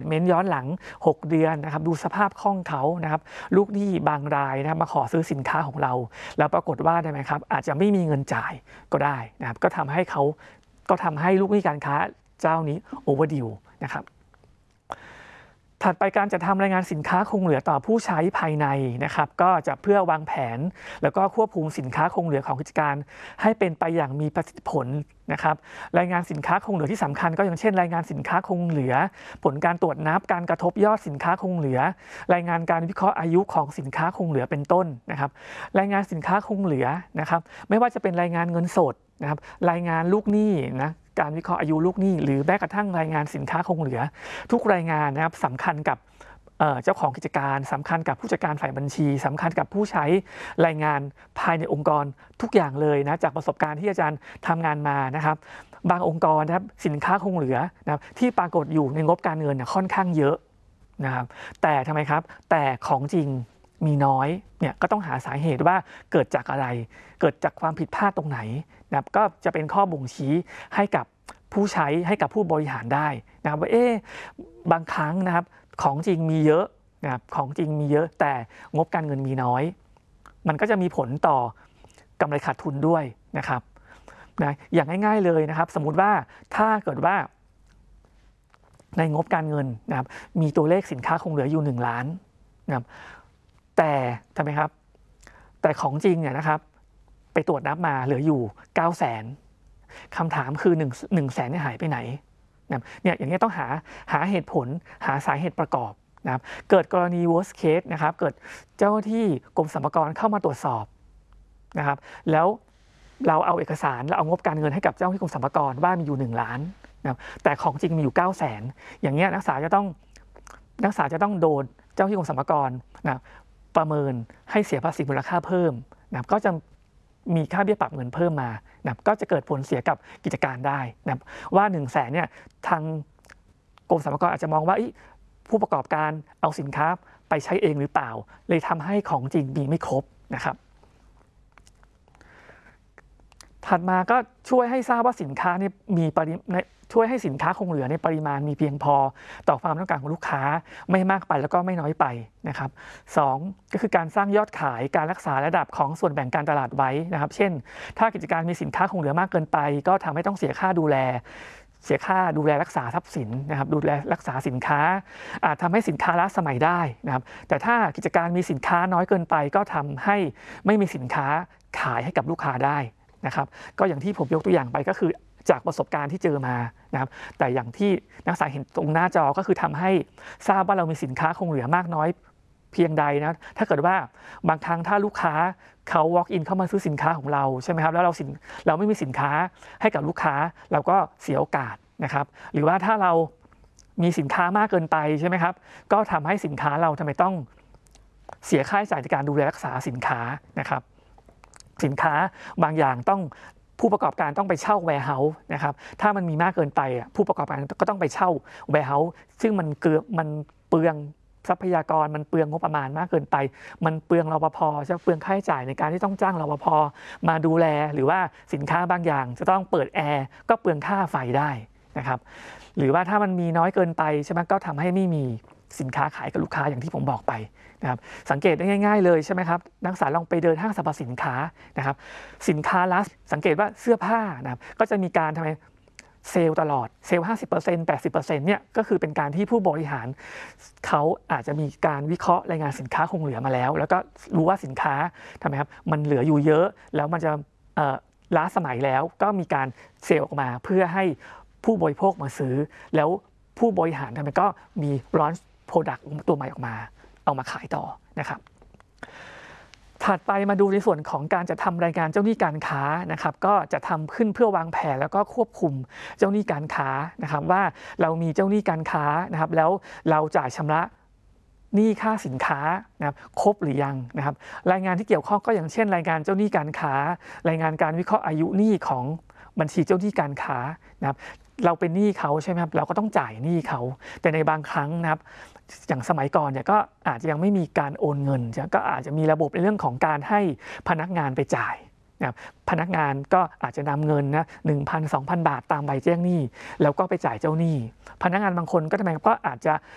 เมนต์ย้อนหลัง6 เดือนนะครับดูสภาพคล่องเขานะครับลูกหนี้บางรายนะครับมาขอซื้อสินค้าของเราแล้วปรากฏว่าได้ไหมครับอาจจะไม่มีเงินจ่ายก็ได้นะครับก็ทำให้ลูกหนี้การค้าเจ้านี้โอเวอร์ดิวนะครับถัดไปการจะทำรายงานสินค้าคงเหลือต่อผู้ใช้ภายในนะครับก็จะเพื่อวางแผนแล้วก็ควบคุมสินค้าคงเหลือของกิจการให้เป็นไปอย่างมีประสิทธิผลนะครับรายงานสินค้าคงเหลือที่สำคัญก็อย่างเช่นรายงานสินค้าคงเหลือผลการตรวจนับการกระทบยอดสินค้าคงเหลือรายงานการวิเคราะห์อายุของสินค้าคงเหลือเป็นต้นนะครับรายงานสินค้าคงเหลือนะครับไม่ว่าจะเป็นรายงานเงินสดนะครับรายงานลูกหนี้นะการวิเคราะห์อายุลูกหนี้หรือแม้กระทั่งรายงานสินค้าคงเหลือทุกรายงานนะครับสำคัญกับเจ้าของกิจการสำคัญกับผู้จัดการฝ่ายบัญชีสำคัญกับผู้ใช้รายงานภายในองค์กรทุกอย่างเลยนะจากประสบการณ์ที่อาจารย์ทำงานมานะครับบางองค์กรนะครับสินค้าคงเหลือนะครับที่ปรากฏอยู่ในงบการเงินค่อนข้างเยอะนะครับแต่ทำไมครับแต่ของจริงมีน้อยเนี่ยก็ต้องหาสาเหตุว่าเกิดจากอะไรเกิดจากความผิดพลาดตรงไหนนะครับก็จะเป็นข้อบ่งชี้ให้กับผู้ใช้ให้กับผู้บริหารได้นะครับว่าบางครั้งนะครับของจริงมีเยอะนะครับของจริงมีเยอะแต่งบการเงินมีน้อยมันก็จะมีผลต่อกำไรขาดทุนด้วยนะครับนะอย่างง่ายๆเลยนะครับสมมุติว่าถ้าเกิดว่าในงบการเงินนะครับมีตัวเลขสินค้าคงเหลืออยู่1 ล้านนะครับแต่ทำไมครับแต่ของจริงเนี่ยนะครับไปตรวจนับมาเหลืออยู่900,000คำถามคือ1 แสนหายไปไหนเนี่ยอย่างนี้ต้องหาเหตุผลหาสาเหตุประกอบนะครับเกิดกรณี worst case นะครับเกิดเจ้าหน้าที่กรมสรรพากรเข้ามาตรวจสอบนะครับแล้วเราเอาเอกสารแล้วเอางบการเงินให้กับเจ้าหน้าที่กรมสรรพากรว่ามีอยู่1 ล้านนะครับแต่ของจริงมีอยู่900,000อย่างเงี้ยนักศึกษาจะต้องโดนเจ้าหน้าที่กรมสรรพากรนะประเมินให้เสียภาษีมูลค่าเพิ่มนะครับก็จะมีค่าเบี้ยปรับเงินเพิ่มมานะก็จะเกิดผลเสียกับกิจการได้นะว่า1 แสนเนี่ยทางกรมสรรพากรอาจจะมองว่าผู้ประกอบการเอาสินค้าไปใช้เองหรือเปล่าเลยทำให้ของจริงมีไม่ครบนะครับถัดมาก็ช่วยให้ทราบว่าสินค้าเนี่ยช่วยให้สินค้าคงเหลือในปริมาณมีเพียงพอต่อความต้องการของลูกค้าไม่มากไปแล้วก็ไม่น้อยไปนะครับ2ก็คือการสร้างยอดขายการรักษาระดับของส่วนแบ่งการตลาดไว้นะครับเช่นถ้ากิจการมีสินค้าคงเหลือมากเกินไปก็ทำให้ต้องเสียค่าดูแลรักษาทรัพย์สินนะครับดูแลรักษาสินค้าอาจทำให้สินค้าล้าสมัยได้นะครับแต่ถ้ากิจการมีสินค้าน้อยเกินไปก็ทำให้ไม่มีสินค้าขายให้กับลูกค้าได้นะครับก็อย่างที่ผมยกตัวอย่างไปก็คือจากประสบการณ์ที่เจอมานะครับแต่อย่างที่นักศึกษาเห็นตรงหน้าจอก็คือทำให้ทราบว่าเรามีสินค้าคงเหลือมากน้อยเพียงใดนะถ้าเกิดว่าบางครั้งถ้าลูกค้าเขา walk in เข้ามาซื้อสินค้าของเราใช่ไหมครับแล้วเราไม่มีสินค้าให้กับลูกค้าเราก็เสียโอกาสนะครับหรือว่าถ้าเรามีสินค้ามากเกินไปใช่ไหมครับก็ทำให้สินค้าเราทำไมต้องเสียค่าใช้จ่ายในการดูแลรักษาสินค้านะครับสินค้าบางอย่างผู้ประกอบการต้องไปเช่า warehouse นะครับถ้ามันมีมากเกินไปผู้ประกอบการก็ต้องไปเช่า warehouse ซึ่งมันเปลืองทรัพยากรมันเปลืองงบประมาณมากเกินไปมันเปลืองรปภจะเปลืองค่าใช้จ่ายในการที่ต้องจ้างรปภมาดูแลหรือว่าสินค้าบางอย่างจะต้องเปิดแอร์ก็เปลืองค่าไฟได้นะครับหรือว่าถ้ามันมีน้อยเกินไปใช่ไหมก็ทำให้ไม่มีสินค้าขายกับลูกค้าอย่างที่ผมบอกไปนะครับสังเกตได้ง่ายๆเลยใช่ไหมครับนักศึกษาลองไปเดินห้างสรรพสินค้านะครับสินค้าลัสสังเกตว่าเสื้อผ้านะครับก็จะมีการเซลล์ตลอดเซลล์ 50% 80% เนี่ยก็คือเป็นการที่ผู้บริหารเขาอาจจะมีการวิเคราะห์รายงานสินค้าคงเหลือมาแล้วแล้วก็รู้ว่าสินค้าทำไมครับมันเหลืออยู่เยอะแล้วมันจะล้าสมัยแล้วก็มีการเซลล์ออกมาเพื่อให้ผู้บริโภคมาซื้อแล้วผู้บริหารทำไมก็มีลอนช์โปรดักต์ตัวใหม่ออกมาเอามาขายต่อนะครับถัดไปมาดูในส่วนของการจะทำรายงานเจ้าหนี้การค้านะครับก็จะทำขึ้นเพื่อวางแผนแล้วก็ควบคุมเจ้าหนี้การค้านะครับว่าเรามีเจ้าหนี้การค้านะครับแล้วเราจ่ายชำระหนี้ค่าสินค้านะครับครบหรือยังนะครับรายงานที่เกี่ยวข้องก็อย่างเช่นรายงานเจ้าหนี้การค้ารายงานการวิเคราะห์อายุหนี้ของบัญชีเจ้าหนี้การค้านะครับเราเป็นหนี้เขาใช่ไหมครับเราก็ต้องจ่ายหนี้เขาแต่ในบางครั้งนะครับอย่างสมัยก่อนเนี่ยก็อาจจะยังไม่มีการโอนเงินก็อาจจะมีระบบในเรื่องของการให้พนักงานไปจ่ายนะครับพนักงานก็อาจจะนำเงินนะ 1,000 2,000 บาทตามใบแจ้งหนี้แล้วก็ไปจ่ายเจ้าหนี้พนักงานบางคนก็ทำไมก็อาจจะ